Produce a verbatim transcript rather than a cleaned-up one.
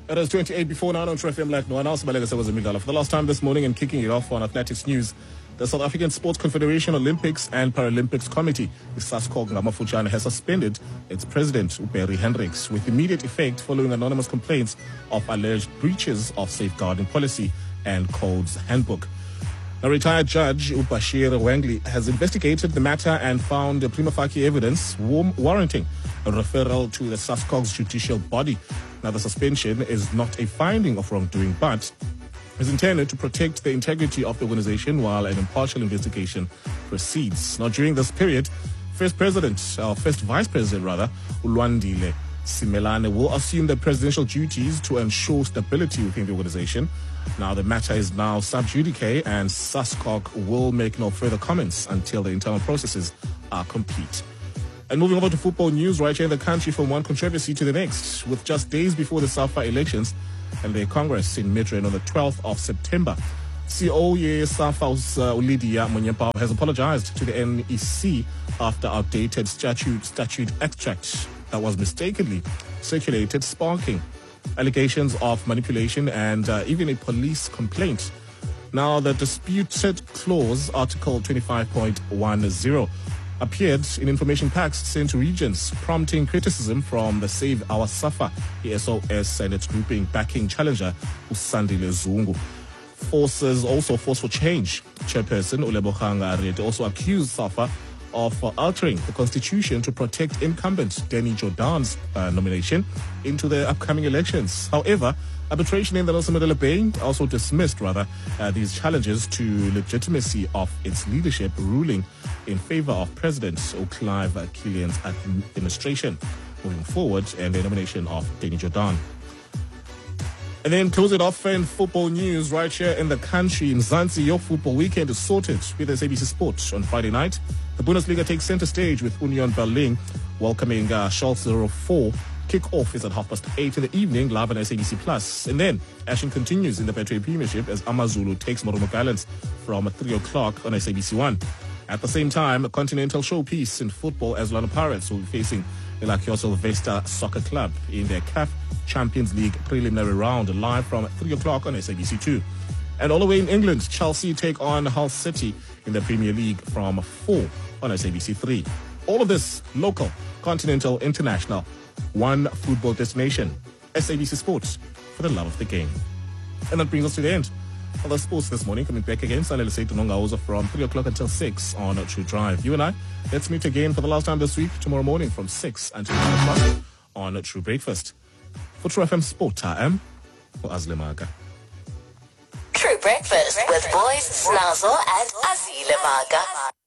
It is twenty-eight before nine on True F M like no one else. Balega was a Midala. For the last time this morning and kicking it off on Athletics News, the South African Sports Confederation Olympics and Paralympics Committee, the SASCOG Ngamafuchane, has suspended its president, Barry Hendricks, with immediate effect following anonymous complaints of alleged breaches of safeguarding policy and codes handbook. A retired judge, Bashir Wangley, has investigated the matter and found prima facie evidence warranting a referral to the SASCOG's judicial body. Now, the suspension is not a finding of wrongdoing, but is intended to protect the integrity of the organization while an impartial investigation proceeds. Now, during this period, First President, or First Vice President rather, Ulwandile Simelane will assume the presidential duties to ensure stability within the organization. Now, the matter is now sub judice, and SASCOG will make no further comments until the internal processes are complete. And moving over to football news, right here in the country, from one controversy to the next, with just days before the SAFA elections and the Congress in Midrand on the twelfth of September. C E O ye SAFA's uh, Lydia Munyepao has apologized to the N E C after outdated statute statute extract that was mistakenly circulated, sparking allegations of manipulation and uh, even a police complaint. Now, the disputed clause, Article twenty-five point ten, appeared in information packs sent to regions, prompting criticism from the Save Our SAFA, the S O S, and its grouping backing challenger, Usandile Zungu. Forces also Force for Change chairperson Ulebogang Arete also accused SAFA of uh, altering the constitution to protect incumbent Danny Jordan's uh, nomination into the upcoming elections. However, arbitration in the Nelson Mandela Bay also dismissed rather uh, these challenges to legitimacy of its leadership, ruling in favor of President Clive Killian's administration moving forward and the nomination of Danny Jordan. And then close it off in football news right here in the country. In Mzansi, your football weekend is sorted with S A B C Sport. On Friday night, the Bundesliga takes center stage with Union Berlin welcoming uh, Schalke zero four. Kick-off is at half past eight in the evening, live on S A B C Plus. And then action continues in the Betway Premiership as AmaZulu takes Morumo Gallants from three o'clock on S A B C one. At the same time, a continental showpiece in football as Orlando Pirates will be facing the Lakioso Vesta Soccer Club in their C A F Champions League preliminary round, live from three o'clock on S A B C two. And all the way in England, Chelsea take on Hull City in the Premier League from four on S A B C three. All of this local, continental, international, one football destination, S A B C Sports, for the love of the game. And that brings us to the end of the sports this morning. Coming back again, Salele Seitu Nongauza from three o'clock until six on True Drive. You and I, let's meet again for the last time this week, tomorrow morning from six until nine o'clock on True Breakfast. For True F M Sport, I am Azlemaga. True Breakfast with boys Snazo and Azilemaga.